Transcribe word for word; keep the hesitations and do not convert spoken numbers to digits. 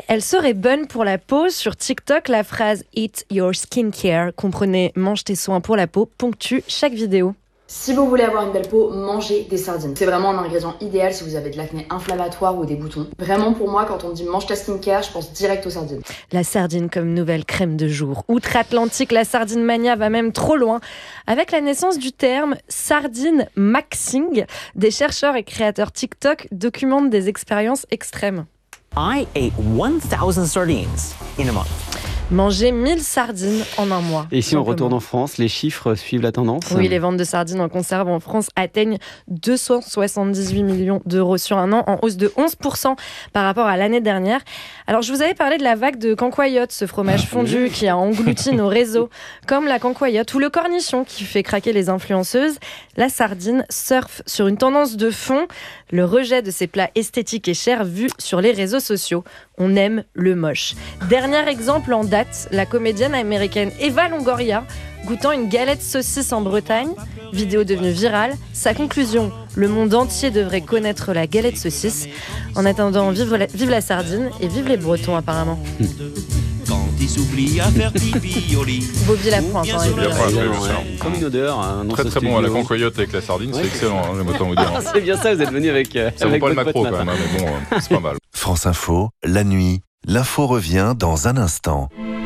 elle serait bonne pour la peau. Sur TikTok, la phrase « Eat your skincare », comprenez « mange tes soins pour la peau », ponctue chaque vidéo. Si vous voulez avoir une belle peau, mangez des sardines. C'est vraiment un ingrédient idéal si vous avez de l'acné inflammatoire ou des boutons. Vraiment pour moi, quand on me dit mange ta skincare, je pense direct aux sardines. La sardine comme nouvelle crème de jour. Outre-Atlantique, la sardine mania va même trop loin. Avec la naissance du terme sardine maxing, des chercheurs et créateurs TikTok documentent des expériences extrêmes. I ate one thousand sardines in a month. Manger mille sardines en un mois. Et si on retourne en France, les chiffres suivent la tendance ? Oui, les ventes de sardines en conserve en France atteignent deux cent soixante-dix-huit millions d'euros sur un an, en hausse de onze pour cent par rapport à l'année dernière. Alors, je vous avais parlé de la vague de cancoyote, ce fromage fondu qui a englouti nos réseaux, comme la cancoyote ou le cornichon qui fait craquer les influenceuses. La sardine surfe sur une tendance de fond, le rejet de ces plats esthétiques et chers vus sur les réseaux sociaux. On aime le moche. Dernier exemple en date, la comédienne américaine Eva Longoria goûtant une galette saucisse en Bretagne, vidéo devenue virale. Sa conclusion, le monde entier devrait connaître la galette saucisse. En attendant, vive la, vive la sardine et vive les Bretons apparemment. Quand il s'oublie à faire pipi au lit. Bobby Lapointe, hein, Bien évidemment. sûr, bien sûr. Comme une odeur. Hein, dans Très ce très bon, studio. à la cancoyote avec la sardine, c'est Ouais. excellent, hein, j'aime autant vous dire. Ah, c'est bien ça, vous êtes venu avec. Euh, Ça vaut avec pas le votre macro pote quand même, matin. hein, mais bon, euh, c'est pas mal. France Info, la nuit, l'info revient dans un instant.